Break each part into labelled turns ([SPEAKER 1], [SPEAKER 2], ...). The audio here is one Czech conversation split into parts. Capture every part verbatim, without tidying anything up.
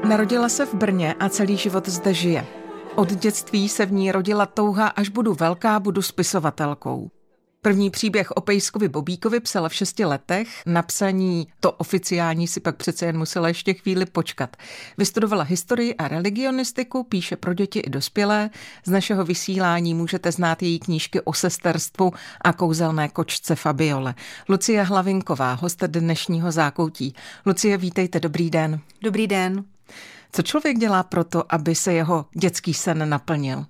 [SPEAKER 1] Narodila se v Brně a celý život zde žije. Od dětství se v ní rodila touha, až budu velká, budu spisovatelkou. První příběh o Pejskovi Bobíkovi psala v šesti letech, na psaní to oficiální si pak přece jen musela ještě chvíli počkat. Vystudovala historii a religionistiku, píše pro děti i dospělé. Z našeho vysílání můžete znát její knížky o sesterstvu a kouzelné kočce Fabiole. Lucie Hlavinková, host dnešního Zákoutí. Lucie, vítejte, dobrý den.
[SPEAKER 2] Dobrý den.
[SPEAKER 1] Co člověk dělá proto, aby se jeho dětský sen naplnil?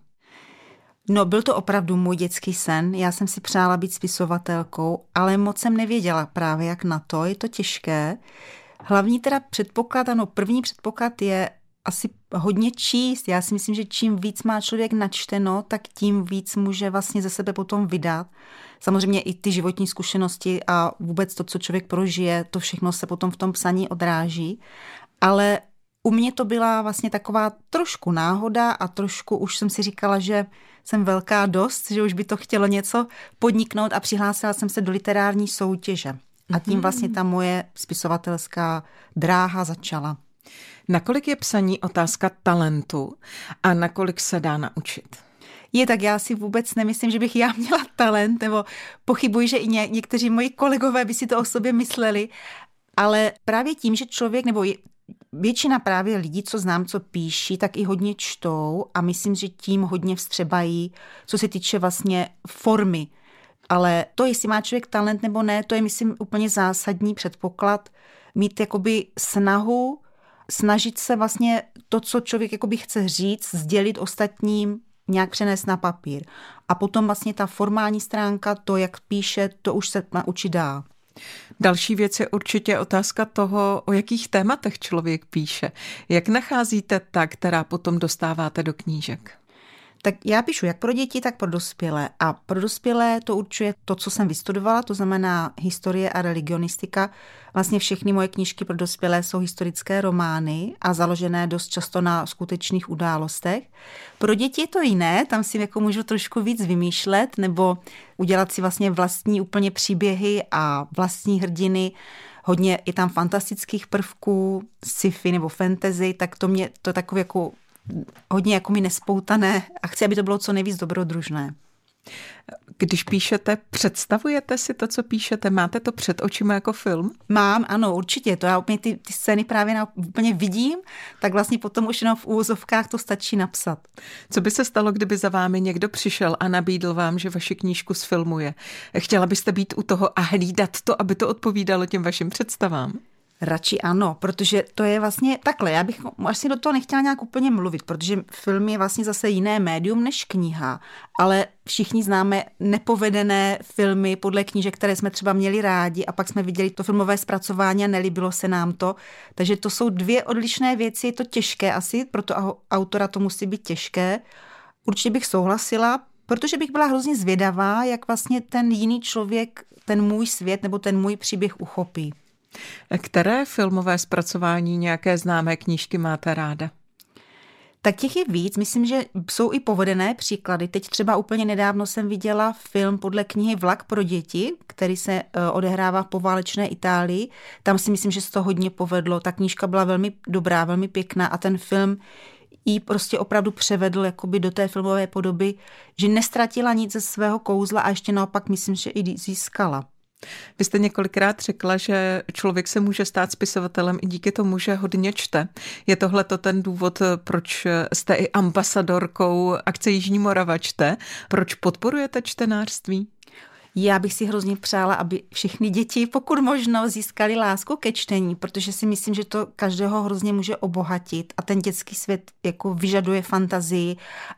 [SPEAKER 2] No, byl to opravdu můj dětský sen. Já jsem si přála být spisovatelkou, ale moc jsem nevěděla právě jak na to. Je to těžké. Hlavní teda předpoklad, ano, první předpoklad je asi hodně číst. Já si myslím, že čím víc má člověk načteno, tak tím víc může vlastně ze sebe potom vydat. Samozřejmě i ty životní zkušenosti a vůbec to, co člověk prožije, to všechno se potom v tom psaní odráží. Ale u mě to byla vlastně taková trošku náhoda a trošku už jsem si říkala, že jsem velká dost, že už by to chtělo něco podniknout a přihlásila jsem se do literární soutěže. A tím vlastně ta moje spisovatelská dráha začala.
[SPEAKER 1] Nakolik je psaní otázka talentu a nakolik se dá naučit?
[SPEAKER 2] Je, tak já si vůbec nemyslím, že bych já měla talent, nebo pochybuji, že i ně, někteří moji kolegové by si to o sobě mysleli, ale právě tím, že člověk, nebo je, většina právě lidí, co znám, co píší, tak i hodně čtou a myslím, že tím hodně vstřebají, co se týče vlastně formy. Ale to, jestli má člověk talent nebo ne, to je, myslím, úplně zásadní předpoklad. Mít jakoby snahu, snažit se vlastně to, co člověk jakoby chce říct, sdělit ostatním, nějak přenést na papír. A potom vlastně ta formální stránka, to, jak píše, to už se naučit dá.
[SPEAKER 1] Další věc je určitě otázka toho, o jakých tématech člověk píše. Jak nacházíte ta, která potom dostáváte do knížek?
[SPEAKER 2] Tak já píšu jak pro děti, tak pro dospělé. A pro dospělé to určuje to, co jsem vystudovala, to znamená historie a religionistika. Vlastně všechny moje knížky pro dospělé jsou historické romány a založené dost často na skutečných událostech. Pro děti je to jiné, tam si jako můžu trošku víc vymýšlet nebo udělat si vlastně vlastní úplně příběhy a vlastní hrdiny. Hodně je tam fantastických prvků, sci-fi nebo fantasy, tak to mě to takové jako hodně jako mi nespoutané a chci, aby to bylo co nejvíc dobrodružné.
[SPEAKER 1] Když píšete, představujete si to, co píšete? Máte to před očima jako film?
[SPEAKER 2] Mám, ano, určitě. To já úplně ty, ty scény právě na, úplně vidím, tak vlastně potom už jenom v úvozovkách to stačí napsat.
[SPEAKER 1] Co by se stalo, kdyby za vámi někdo přišel a nabídl vám, že vaši knížku sfilmuje? Chtěla byste být u toho a hlídat to, aby to odpovídalo těm vašim představám?
[SPEAKER 2] Radši ano, protože to je vlastně takhle, já bych asi do toho nechtěla nějak úplně mluvit, protože film je vlastně zase jiné médium než kniha, ale všichni známe nepovedené filmy podle knížek, které jsme třeba měli rádi a pak jsme viděli to filmové zpracování a nelíbilo se nám to, takže to jsou dvě odlišné věci, je to těžké asi, pro toho autora to musí být těžké. Určitě bych souhlasila, protože bych byla hrozně zvědavá, jak vlastně ten jiný člověk, ten můj svět nebo ten můj příběh uchopí.
[SPEAKER 1] Které filmové zpracování nějaké známé knížky máte ráda?
[SPEAKER 2] Tak těch je víc. Myslím, že jsou i povedené příklady. Teď třeba úplně nedávno jsem viděla film podle knihy Vlak pro děti, který se odehrává v poválečné Itálii. Tam si myslím, že se to hodně povedlo. Ta knížka byla velmi dobrá, velmi pěkná a ten film jí prostě opravdu převedl jakoby do té filmové podoby, že nestratila nic ze svého kouzla a ještě naopak myslím, že i získala.
[SPEAKER 1] Vy jste několikrát řekla, že člověk se může stát spisovatelem i díky tomu, že hodně čte. Je tohleto ten důvod, proč jste i ambasadorkou akce Jižní Morava čte? Proč podporujete čtenářství?
[SPEAKER 2] Já bych si hrozně přála, aby všechny děti, pokud možno, získali lásku ke čtení, protože si myslím, že to každého hrozně může obohatit a ten dětský svět jako vyžaduje fantazii